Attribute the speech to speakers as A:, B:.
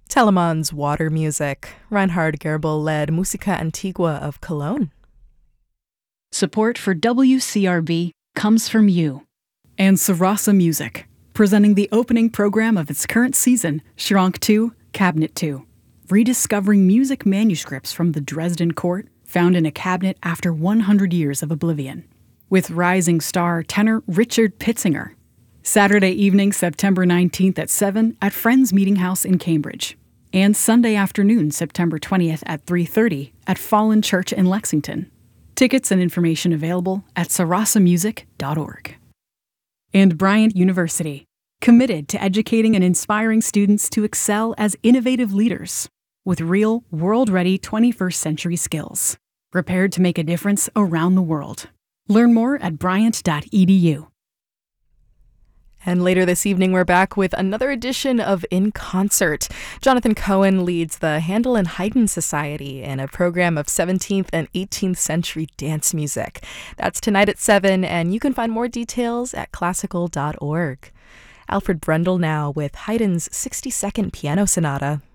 A: Telemann's Water Music. Reinhard Gerbel led Musica Antigua of Cologne.
B: Support for WCRB comes from you. And Sarasa Music, presenting the opening program of its current season, Schrank II, Cabinet II. Rediscovering music manuscripts from the Dresden court, found in a cabinet after 100 years of oblivion. With rising star tenor Richard Pitzinger. Saturday evening, September 19th at 7 at Friends Meeting House in Cambridge. And Sunday afternoon, September 20th at 3:30 at Fallen Church in Lexington. Tickets and information available at sarasamusic.org. And Bryant University, committed to educating and inspiring students to excel as innovative leaders with real, world-ready 21st century skills, prepared to make a difference around the world. Learn more at bryant.edu.
A: And later this evening, we're back with another edition of In Concert. Jonathan Cohen leads the Handel and Haydn Society in a program of 17th and 18th century dance music. That's tonight at 7, and you can find more details at classical.org. Alfred Brendel now with Haydn's 62nd Piano Sonata.